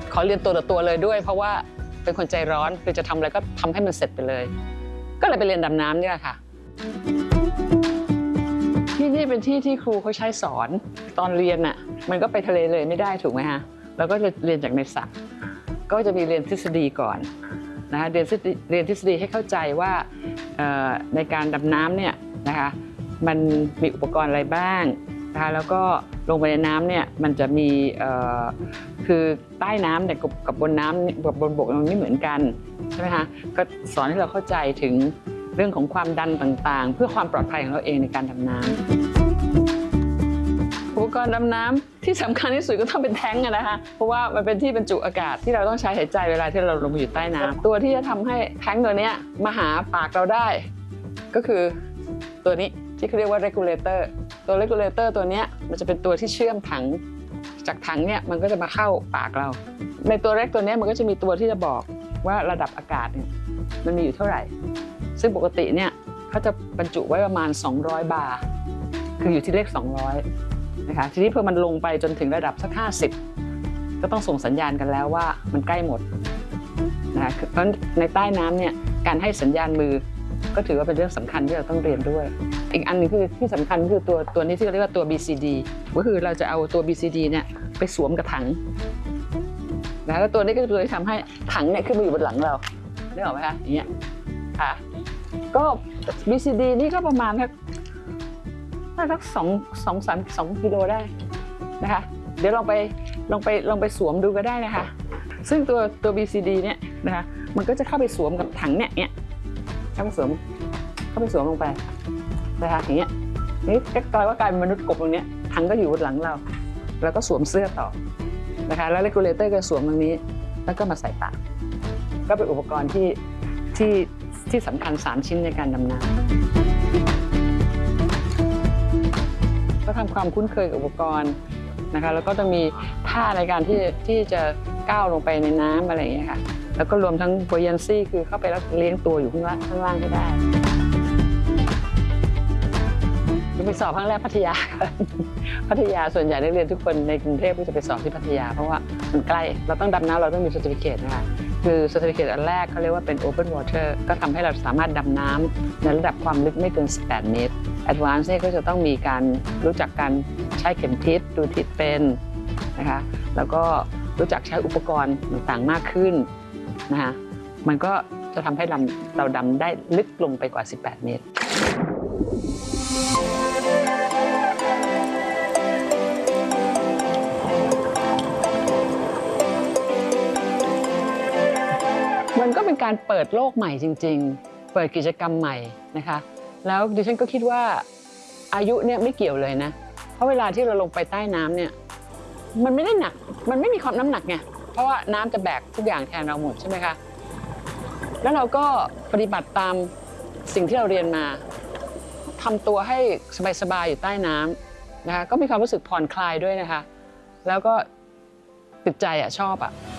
ขอเรียนตัวต่อตัวเลยด้วยเพราะว่าเป็นคนใจร้อนคือจะทำอะไรก็ทำให้มันเสร็จไปเลยก็เลยไปเรียนดำน้ำนี่แหละค่ะที่นี่เป็นที่ที่ครูเขาใช้สอนตอนเรียนน่ะมันก็ไปทะเลเลยไม่ได้ถูกไหมฮะเราก็จะเรียนจากในสระก็จะมีเรียนทฤษฎีก่อนนะคะเรียนทฤษฎีให้เข้าใจว่าในการดำน้ำเนี่ยนะคะมันมีอุปกรณ์อะไรบ้างนะคะแล้วก็ลงไปในน้ำเนี่ยมันจะมีคือใต้น้ำเนี่ยกับบนน้ำกับบนบกมันไม่เหมือนกันใช่ไหมคะก็สอนให้เราเข้าใจถึงเรื่องของความดันต่างๆเพื่อความปลอดภัยของเราเองในการดำน้ำอุปกรณ์ดำน้ำที่สำคัญที่สุดก็ต้องเป็นแท้งนะคะเพราะว่ามันเป็นที่บรรจุอากาศที่เราต้องใช้หายใจเวลาที่เราลงไปอยู่ใต้น้ำตัวที่จะทำให้แท้งตัวนี้มาหาปากเราได้ก็คือตัวนี้ที่เขาเรียกว่า regulator ตัว regulator ตัวนี้มันจะเป็นตัวที่เชื่อมถังจากถังเนี่ยมันก็จะมาเข้าปากเราในตัวเล็กตัวนี้มันก็จะมีตัวที่จะบอกว่าระดับอากาศเนี่ยมันมีอยู่เท่าไหร่ซึ่งปกติเนี่ยเขาจะบรรจุไว้ประมาณ200 บาร์คืออยู่ที่เลข200นะคะทีนี้พอมันลงไปจนถึงระดับสัก50ก็ต้องส่งสัญญาณกันแล้วว่ามันใกล้หมดนะคะเพราะในใต้น้ำเนี่ยการให้สัญญาณมือก็ถือว่าเป็นเรื่องสำคัญที่เราต้องเรียนด้วยอีกอันนึงคือที่สำคัญคือตัวนี้ที่เรียกว่าตัว BCD ก็คือเราจะเอาตัว BCD เนี่ยไปสวมกับถังแล้วตัวนี้ก็คือตัวที่ทำให้ถังเนี่ยขึ้นมาอยู่บนหลังเราได้หรอไหมคะอย่างเงี้ยค่ะก็ BCD นี่ก็ประมาณสัก2 กิโลได้นะคะเดี๋ยวลองไปสวมดูก็ได้นะคะซึ่งตัว BCD เนี่ยนะคะมันก็จะเข้าไปสวมกับถังเนี่ยเข้าไปสวมลงไปนะคะอย่างเงี้ยนี่ก็กลายว่ากลายเป็นมนุษย์กบตรงนี้ถังก็อยู่บนหลังเราแล้วก็สวมเสื้อต่อนะคะแล้ว regulator ก็สวมตรงนี้แล้วก็มาใส่ปากก็เป็นอุปกรณ์ที่สำคัญ3 ชิ้นในการดำน้ำก็ทำความคุ้นเคยกับอุปกรณ์นะคะแล้วก็ต้องมีท่าในการที่จะก้าวลงไปในน้ำอะไรอย่างเงี้ยค่ะแล้วก็รวมทั้ง buoyancy คือเข้าไปแล้วเลี้ยงตัวอยู่ข้างล่างให้ได้ไปสอบครั้งแรกพัทยาส่วนใหญ่นักเรียนทุกคนในกรุงเทพก็จะไปสอบที่พัทยาเพราะว่ามันใกล้เราต้องดำน้ำเราต้องมี certificate นะคะคือ certificate อันแรกเขาเรียกว่าเป็น open water ก็ทำให้เราสามารถดำน้ำในระดับความลึกไม่เกิน18 เมตร advance เนี่ยก็จะต้องมีการรู้จักการใช้เข็มทิศดูทิศเป็นนะคะแล้วก็รู้จักใช้อุปกรณ์ต่างๆมากขึ้นนะคะมันก็จะทำให้เราดำได้ลึกลงไปกว่า18 เมตรมันก็เป็นการเปิดโลกใหม่จริงๆเปิดกิจกรรมใหม่นะคะแล้วดิฉันก็คิดว่าอายุเนี่ยไม่เกี่ยวเลยนะเพราะเวลาที่เราลงไปใต้น้ำเนี่ยมันไม่ได้หนักมันไม่มีความน้ำหนักไงเพราะว่าน้ำจะแบกทุกอย่างแทนเราหมดใช่ไหมคะแล้วเราก็ปฏิบัติตามสิ่งที่เราเรียนมาทำตัวให้สบายๆอยู่ใต้น้ำนะคะก็มีความรู้สึกผ่อนคลายด้วยนะคะแล้วก็ติดใจชอบ